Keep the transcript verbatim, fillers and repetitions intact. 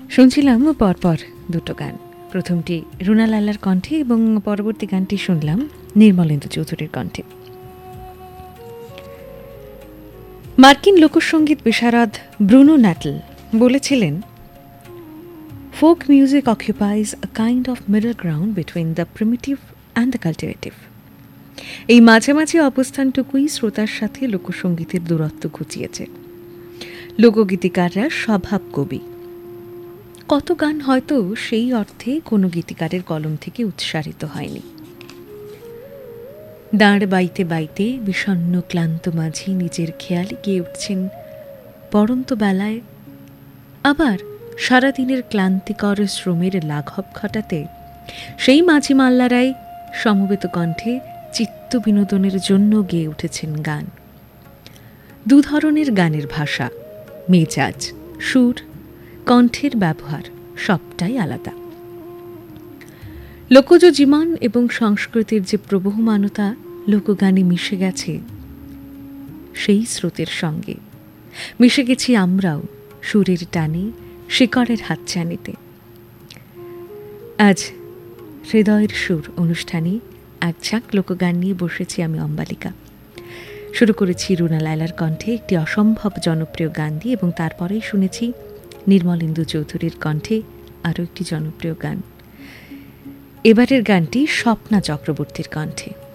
শুনছিলাম পরপর দুটো গান। প্রথমটি রুনা লায়লার কণ্ঠে এবং পরবর্তী গানটি শুনলাম নির্মলেন্দু চৌধুরীর কণ্ঠে। মার্কিন লোকসঙ্গীত বিশারদ ব্রুনো ন্যাটল বলেছিলেন, folk music অকুপাইজ a kind of middle ground between the primitive and the কাল্টিভেটিভ। এই মাঝামাঝি অবস্থানটুকুই শ্রোতার সাথে লোকসঙ্গীতের দূরত্ব ঘুচিয়েছে। লোকগীতিকাররা স্বভাব কবি। কত গান হয়তো সেই অর্থে কোনো গীতিকারের কলম থেকে উৎসারিত হয়নি। দাঁড় বাইতে বাইতে বিষণ্ণ ক্লান্ত মাঝি নিজের খেয়ালে গিয়ে উঠছেন পড়ন্ত বেলায়, আবার সারাদিনের ক্লান্তিকর শ্রমের লাঘব ঘটাতে সেই মাঝি মাল্লারাই সমবেত কণ্ঠে চিত্ত বিনোদনের জন্য গেয়ে উঠেছেন গান। দু ধরনের গানের ভাষা, মেজাজ, সুর, কণ্ঠের ব্যবহার সবটাই আলাদা। লোকজ জীবন এবং সংস্কৃতির যে প্রবহমানতা লোকগানে মিশে গেছে, সেই স্রোতের সঙ্গে মিশে গেছি আমরাও সুরের টানে, শিকড়ের হাতছানিতে। আজ হৃদয়ের সুর অনুষ্ঠানে এক ঝাঁক লোকগান নিয়ে বসেছি আমি অম্বালিকা। শুরু করেছি রুনা লায়লার কণ্ঠে একটি অসম্ভব জনপ্রিয় গান দিয়ে, এবং তারপরেই শুনেছি নির্মলেন্দু চৌধুরীর কণ্ঠে আরও একটি জনপ্রিয় গান। এবারের গানটি স্বপ্না চক্রবর্তীর কণ্ঠে।